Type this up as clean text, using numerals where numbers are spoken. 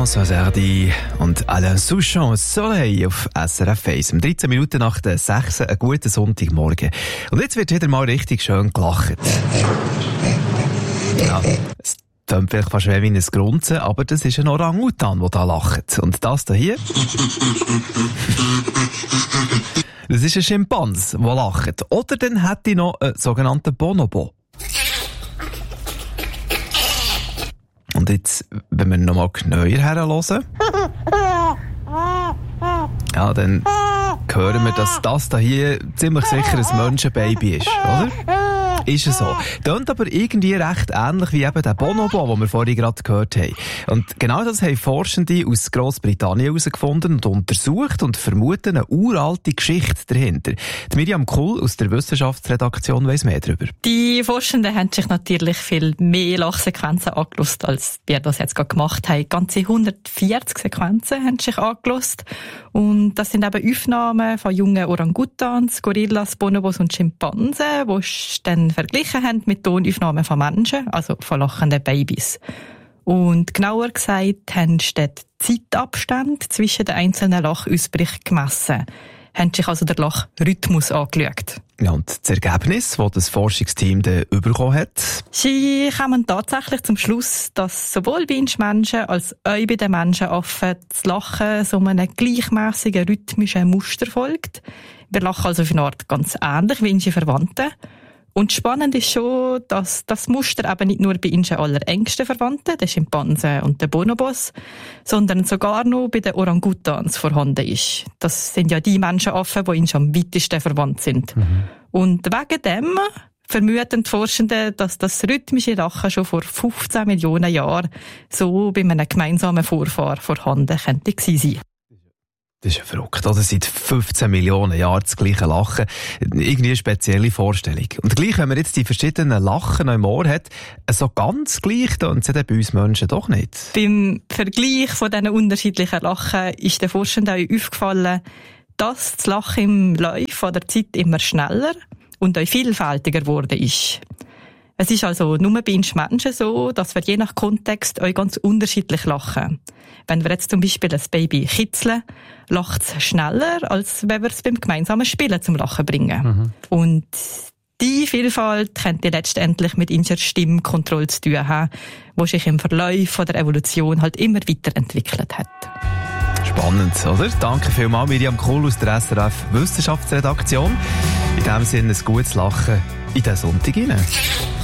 François Hardy und Alain Souchon, Soleil auf SRF 1. Um 13 Minuten nach der 6. Einen guten Sonntagmorgen. Und jetzt wird wieder mal richtig schön gelacht. Ja, es klingt vielleicht fast wie ein Grunzen, aber das ist ein Orang-Utan, der da lacht. Und das hier? Das ist ein Schimpans, der lacht. Oder dann hätte ich noch einen sogenannten Bonobo. Und jetzt, wenn wir nochmal genauer herhören, ja, dann hören wir, dass das hier ziemlich sicher ein Menschenbaby ist, oder? Ist es so. Tönt aber irgendwie recht ähnlich wie eben der Bonobo, den wir vorhin gerade gehört haben. Und genau das haben Forschende aus Grossbritannien herausgefunden und untersucht und vermuten eine uralte Geschichte dahinter. Die Miriam Kuhl aus der Wissenschaftsredaktion weiss mehr darüber. Die Forschenden haben sich natürlich viel mehr Lachsequenzen angeschaut, als wir das jetzt gerade gemacht haben. Ganze 140 Sequenzen haben sich angeschaut. Und das sind eben Aufnahmen von jungen Orangutans, Gorillas, Bonobos und Schimpansen, die dann verglichen haben mit Tonaufnahmen von Menschen, also von lachenden Babys. Und genauer gesagt haben sie den Zeitabstand zwischen den einzelnen Lachausbrüchen gemessen. Haben sich also den Lachrhythmus angeschaut. Ja, und das Ergebnis, das das Forschungsteam dann bekommen hat? Sie kommen tatsächlich zum Schluss, dass sowohl bei uns Menschen als auch bei den Menschenaffen das Lachen so einem gleichmässigen rhythmischen Muster folgt. Wir lachen also auf eine Art ganz ähnlich wie unsere Verwandten. Und spannend ist schon, dass das Muster eben nicht nur bei unseren allerengsten Verwandten, den Schimpansen und den Bonobos, sondern sogar noch bei den Orangutans vorhanden ist. Das sind ja die Menschenaffen, die uns am weitesten verwandt sind. Und wegen dem vermuten die Forschenden, dass das rhythmische Lachen schon vor 15 Millionen Jahren so bei einem gemeinsamen Vorfahr vorhanden könnte gewesen sein. Das ist ja verrückt, oder? Seit 15 Millionen Jahren das gleiche Lachen. Irgendwie eine spezielle Vorstellung. Und gleich, wenn man jetzt die verschiedenen Lachen noch im Ohr hat, so ganz gleich tönt es bei uns Menschen doch nicht. Beim Vergleich von diesen unterschiedlichen Lachen ist den Forschenden auch aufgefallen, dass das Lachen im Laufe der Zeit immer schneller und auch vielfältiger geworden ist. Es ist also nur bei uns Menschen so, dass wir je nach Kontext auch ganz unterschiedlich lachen. Wenn wir jetzt zum Beispiel ein Baby kitzeln, lacht es schneller, als wenn wir es beim gemeinsamen Spielen zum Lachen bringen. Und die Vielfalt könnte letztendlich mit unserer Stimmkontrolle zu tun haben, die sich im Verlauf der Evolution halt immer weiterentwickelt hat. Spannend, oder? Danke vielmals, Miriam Kuhl aus der SRF Wissenschaftsredaktion. In diesem Sinne ein gutes Lachen in diesen Sonntag hinein.